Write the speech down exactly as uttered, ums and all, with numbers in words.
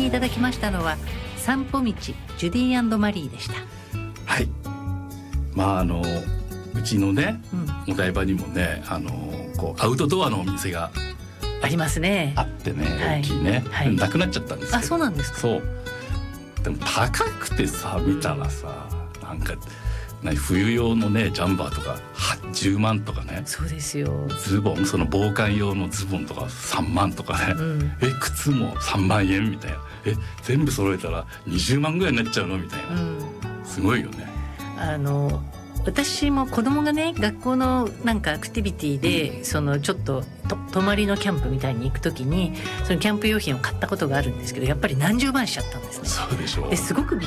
きいただきましたのは散歩道ジュディー&マリーでした。 はい、まああのうちのね、 うん、 お台場にもね、あのこうアウトドアのお店がありますね。 あってね、 はい、 大きいね、はい、なくなっちゃったんですけど。 あ、そうなんですか。 そうでも高くてさ、見たらさ、うん、なんか冬用のねジャンバーとかじゅうまんとかね。 そうですよ。 ズボン、その防寒用のズボンとかさんまんとかね、うん、え靴もさんまんえんみたいな、え全部揃えたらにじゅうまんぐらいになっちゃうのみたいな、うん、すごいよね。 あの私も子供がね学校のなんかアクティビティで、うん、そのちょっとと泊まりのキャンプみたいに行くときにそのキャンプ用品を買ったことがあるんですけど、やっぱり何十万しちゃったんですね。 そうでしょう。 ですごく